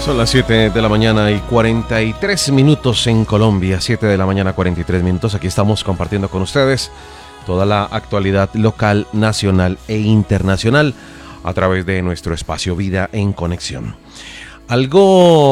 Son las 7 de la mañana y 43 minutos en Colombia, 7 de la mañana 43 minutos. Aquí estamos compartiendo con ustedes toda la actualidad local, nacional e internacional a través de nuestro espacio Vida en Conexión. Algo